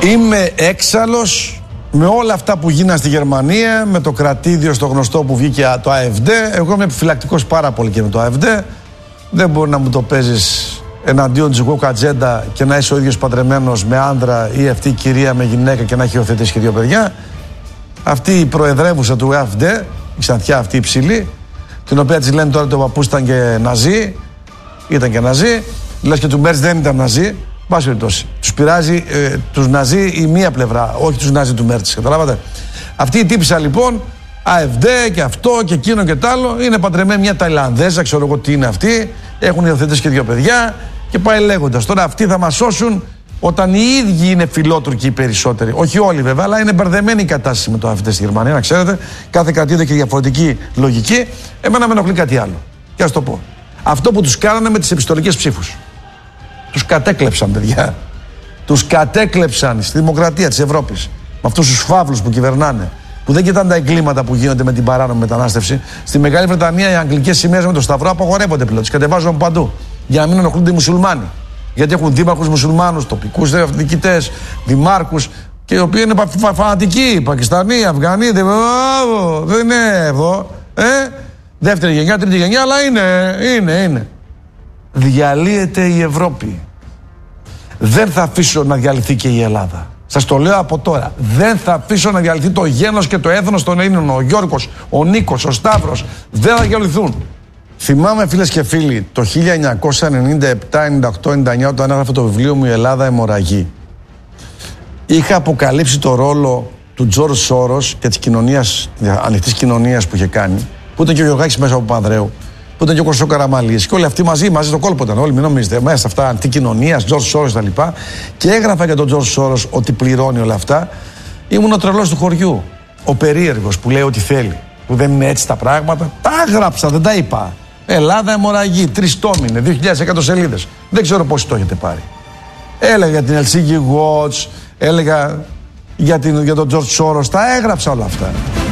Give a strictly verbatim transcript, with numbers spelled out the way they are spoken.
Είμαι έξαλλος με όλα αυτά που γίνανε στη Γερμανία, με το κρατήδιο στο γνωστό που βγήκε το ΑΕΦΔ. Εγώ είμαι επιφυλακτικός πάρα πολύ και με το ΑΕΦΔ. Δεν μπορεί να μου το παίζεις εναντίον της Γουόκ ατζέντα και να είσαι ο ίδιος παντρεμένος με άνδρα ή αυτή η κυρία με γυναίκα και να έχει υιοθετήσει και δύο παιδιά. Αυτή η προεδρεύουσα του ΑΕΦΔ, η ξανθιά αυτή υψηλή, την οποία της λένε τώρα ότι ο παππούς ήταν και ναζί, ήταν και ναζί, λες και του Μέρτς δεν ήταν ναζί. Πάση περιπτώσει. Τους πειράζει ε, τους ναζί η μία πλευρά, όχι τους ναζί του Μέρτς. Καταλάβατε. Αυτή η τύπισσα λοιπόν, ΑΕΦΔ και αυτό και εκείνο και τ' άλλο, είναι παντρεμένη μια Ταϊλανδέζα, ξέρω εγώ τι είναι αυτή, έχουν υιοθετήσει και δύο παιδιά και πάει λέγοντας. Τώρα αυτοί θα μας σώσουν όταν οι ίδιοι είναι φιλότουρκοι οι περισσότεροι. Όχι όλοι βέβαια, αλλά είναι μπερδεμένη η κατάσταση με το ΑΕΦΔ στη Γερμανία, να ξέρετε. Κάθε κρατήδιο έχει διαφορετική λογική. Εμένα με ενοχλεί κάτι άλλο. Και ας το πω. Αυτό που τους κάνανε με τις επιστολικές ψήφους. Τους κατέκλεψαν, παιδιά. Τους κατέκλεψαν στη δημοκρατία της Ευρώπης. Με αυτούς τους φαύλους που κυβερνάνε. Που δεν κοιτάνε τα εγκλήματα που γίνονται με την παράνομη μετανάστευση. Στη Μεγάλη Βρετανία οι αγγλικές σημαίες με το σταυρό απαγορεύονται πλέον. Τις κατεβάζουν παντού. Για να μην ενοχλούνται οι μουσουλμάνοι. Γιατί έχουν δήμαρχους μουσουλμάνους, τοπικούς διοικητές, δημάρχους. Και οι οποίοι είναι φανατικοί. Πακιστανοί, Αφγανοί. Δεν είναι εδώ. Ε? Δεύτερη γενιά, τρίτη γενιά, αλλά είναι, είναι, είναι. Διαλύεται η Ευρώπη. Δεν θα αφήσω να διαλυθεί και η Ελλάδα. Σας το λέω από τώρα. Δεν θα αφήσω να διαλυθεί το γένος και το έθνος των Ελλήνων. Ο Γιώργος, ο Νίκος, ο Σταύρος. Δεν θα διαλυθούν. Θυμάμαι, φίλες και φίλοι, το χίλια εννιακόσια ενενήντα επτά ενενήντα οκτώ ενενήντα εννιά, όταν έγραφε το βιβλίο μου «Η Ελλάδα αιμορραγεί», είχα αποκαλύψει το ρόλο του Τζορτζ Σόρος και της κοινωνίας, ανοιχτής κοινωνίας που είχε κάνει, που ήταν και ο Γιωργάκης μέσα από Παπανδρέου, που ήταν και ο Κωστό Καραμαλής, και όλοι αυτοί μαζί, μαζί στο κόλπο ήταν. Όλοι, μην νομίζετε, μέσα σε αυτά αντικοινωνία, Τζορτζ Σόρος κτλ. Και έγραφα για τον Τζορτζ Σόρος ότι πληρώνει όλα αυτά. Ήμουν ο τρελός του χωριού. Ο περίεργος που λέει ό,τι θέλει. Που δεν είναι έτσι τα πράγματα. Τα έγραψα, δεν τα είπα. Ελλάδα αιμορραγεί, τρεις τόμοι είναι, δύο χιλιάδες εκατό σελίδες. Δεν ξέρω πόσοι το έχετε πάρει. Έλεγα για την Helsinki Watch, έλεγα για, την, για τον Τζορτζ Σόρος, τα έγραψα όλα αυτά.